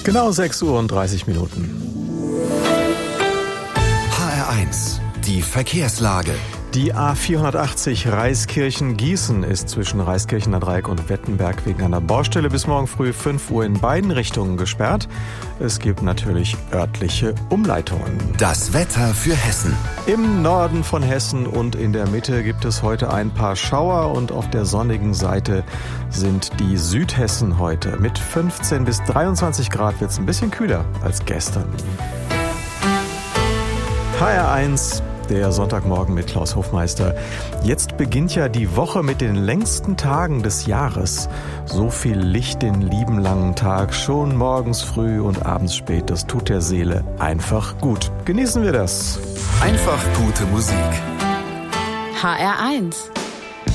Genau 6:30 Uhr. HR1, die Verkehrslage. Die A480 Reiskirchen-Gießen ist zwischen Reiskirchener Dreieck und Wettenberg wegen einer Baustelle bis morgen früh 5 Uhr in beiden Richtungen gesperrt. Es gibt natürlich örtliche Umleitungen. Das Wetter für Hessen. Im Norden von Hessen und in der Mitte gibt es heute ein paar Schauer und auf der sonnigen Seite sind die Südhessen heute. Mit 15 bis 23 Grad wird es ein bisschen kühler als gestern. HR1, der Sonntagmorgen mit Klaus Hofmeister. Jetzt beginnt ja die Woche mit den längsten Tagen des Jahres. So viel Licht den lieben langen Tag, schon morgens früh und abends spät. Das tut der Seele einfach gut. Genießen wir das. Einfach gute Musik. HR1